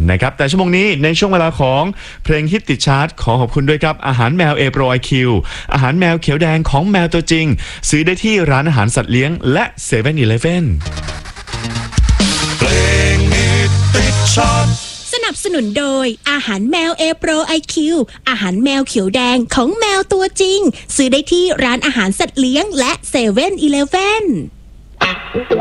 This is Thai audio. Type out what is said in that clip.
นะครับแต่ชั่วโมงนี้ในช่วงเวลาของเพลงฮิตติดชาร์ตขอขอบคุณด้วยครับอาหารแมวเอโปรไอคิวอาหารแมวเขียวแดงของแมวตัวจริงซื้อได้ที่ร้านอาหารสัตว์เลี้ยงและ7 e เ e ่ e อเพลงฮิตติดชาร์ตสนับสนุนโดยอาหารแมวเอโปรไอคิวอาหารแมวเขียวแดงของแมวตัวจริงซื้อได้ที่ร้านอาหารสัตว์เลี้ยงและ7 e เ e ่ e